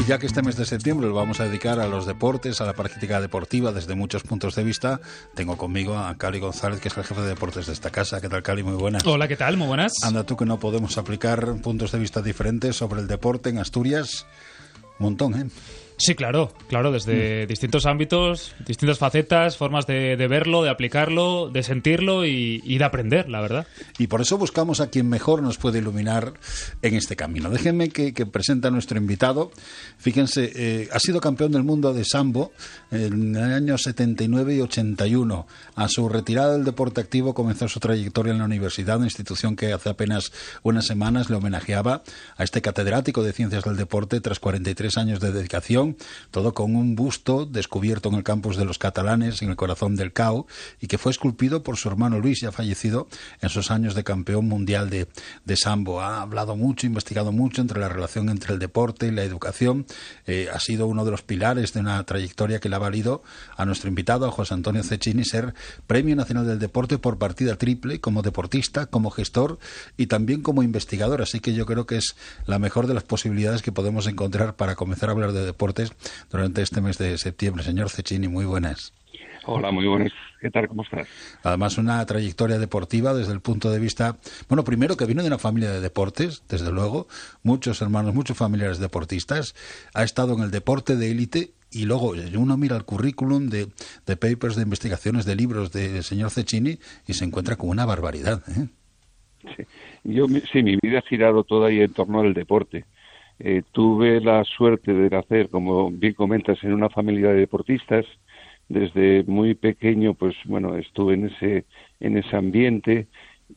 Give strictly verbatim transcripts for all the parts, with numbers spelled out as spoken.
Y ya que este mes de septiembre lo vamos a dedicar a los deportes, a la práctica deportiva desde muchos puntos de vista, tengo conmigo a Cali González, que es el jefe de deportes de esta casa. ¿Qué tal, Cali? Muy buenas. Hola, ¿qué tal? Muy buenas. Anda tú que no podemos aplicar puntos de vista diferentes sobre el deporte en Asturias. Un montón, ¿eh? Sí, claro, claro, desde mm. distintos ámbitos, distintas facetas, formas de, de verlo, de aplicarlo, de sentirlo y, y de aprender, la verdad. Y por eso buscamos a quien mejor nos puede iluminar en este camino. Déjenme que, que presente a nuestro invitado. Fíjense, eh, ha sido campeón del mundo de sambo en el año setenta y nueve y ochenta y uno. A su retirada del deporte activo comenzó su trayectoria en la universidad, una institución que hace apenas unas semanas le homenajeaba a este catedrático de Ciencias del Deporte tras cuarenta y tres años de dedicación. Todo con un busto descubierto en el campus de los Catalanes, en el corazón del Cao, y que fue esculpido por su hermano Luis, ya fallecido, en sus años de campeón mundial de, de sambo. Ha hablado mucho, investigado mucho entre la relación entre el deporte y la educación. Eh, ha sido uno de los pilares de una trayectoria que le ha valido a nuestro invitado, a José Antonio Cecchini, ser Premio Nacional del Deporte por partida triple, como deportista, como gestor y también como investigador. Así que yo creo que es la mejor de las posibilidades que podemos encontrar para comenzar a hablar de deporte durante este mes de septiembre. Señor Cecchini, muy buenas. Hola, muy buenas. ¿Qué tal? ¿Cómo estás? Además, una trayectoria deportiva desde el punto de vista... Bueno, primero que vino de una familia de deportes, desde luego, muchos hermanos, muchos familiares deportistas. Ha estado en el deporte de élite y luego uno mira el currículum de, de papers, de investigaciones, de libros del señor Cecchini y se encuentra con una barbaridad, ¿eh? Sí, Yo, sí, mi vida ha girado toda ahí en torno al deporte. Eh, tuve la suerte de nacer, como bien comentas, en una familia de deportistas. Desde muy pequeño, pues bueno, estuve en ese en ese ambiente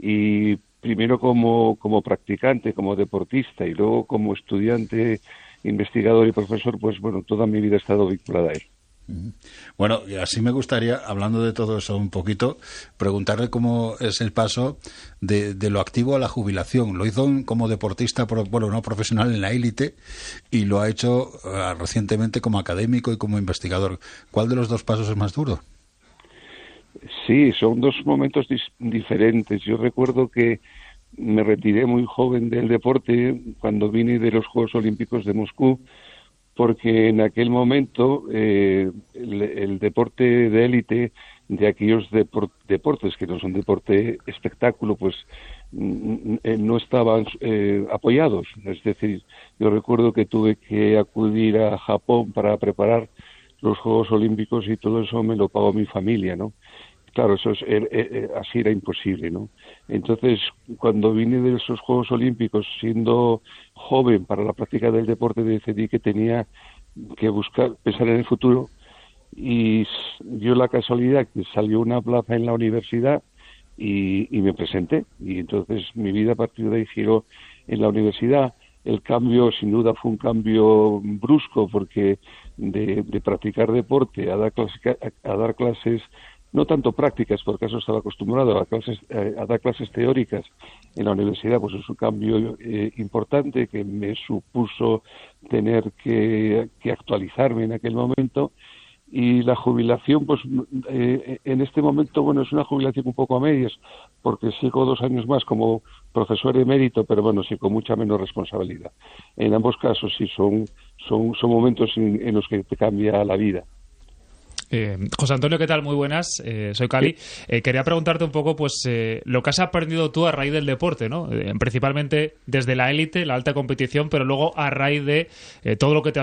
y primero como como practicante, como deportista y luego como estudiante, investigador y profesor, pues bueno, toda mi vida he estado vinculada a él. Bueno, y así me gustaría, hablando de todo eso un poquito, preguntarle cómo es el paso de, de lo activo a la jubilación. Lo hizo como deportista, bueno, no profesional en la élite, y lo ha hecho uh, recientemente como académico y como investigador. ¿Cuál de los dos pasos es más duro? Sí, son dos momentos dis- diferentes. Yo recuerdo que me retiré muy joven del deporte cuando vine de los Juegos Olímpicos de Moscú, porque en aquel momento eh, el, el deporte de élite, de aquellos depor- deportes que no son deporte espectáculo, pues n- n- no estaban eh, apoyados. Es decir, yo recuerdo que tuve que acudir a Japón para preparar los Juegos Olímpicos y todo eso me lo pagó mi familia, ¿no? Claro, eso es, er, er, así era imposible, ¿no? Entonces, cuando vine de esos Juegos Olímpicos, siendo joven para la práctica del deporte, decidí que tenía que buscar, pensar en el futuro, y dio la casualidad que salió una plaza en la universidad y, y me presenté. Y entonces mi vida a partir de ahí giró en la universidad. El cambio, sin duda, fue un cambio brusco, porque de, de practicar deporte a dar clases, a, a dar clases no tanto prácticas, porque eso estaba acostumbrado a, clases, a dar clases teóricas en la universidad, pues es un cambio eh, importante que me supuso tener que, que actualizarme en aquel momento. Y la jubilación, pues eh, en este momento, bueno, es una jubilación un poco a medias, porque sigo dos años más como profesor emérito, pero bueno, sí con mucha menos responsabilidad. En ambos casos sí son, son, son momentos en, en los que te cambia la vida. Eh, José Antonio, ¿qué tal? Muy buenas, eh, soy Cali. Eh, quería preguntarte un poco, pues, eh, lo que has aprendido tú a raíz del deporte, ¿no? Eh, principalmente desde la élite, la alta competición, pero luego a raíz de eh, todo lo que te has